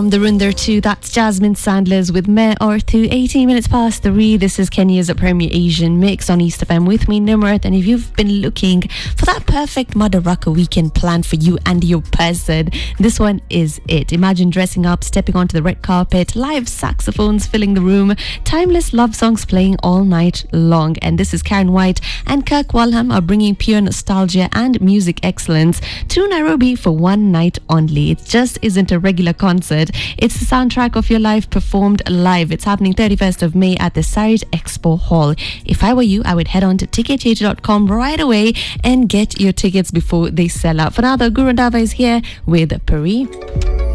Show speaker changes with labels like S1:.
S1: from Dhurandhar 2. That's Jasmine Sandler's with Me Aur Tu. 18 minutes past 3. This is Kenya's Premier Asian Mix on East FM with me, Nimrat. And if you've been looking for that perfect Madaraka weekend plan for you and your person, this one is it. Imagine dressing up, stepping onto the red carpet, live saxophones filling the room, timeless love songs playing all night long. And this is Karen White and Kirk Walham are bringing pure nostalgia and music excellence to Nairobi for one night only. It just isn't a regular concert. It's the soundtrack of your life performed live. It's happening 31st of May at the Sarit Expo Hall. If I were you, I would head on to ticketchanger.com right away and get your tickets before they sell out. For now, the Guru Randava is here with Pari.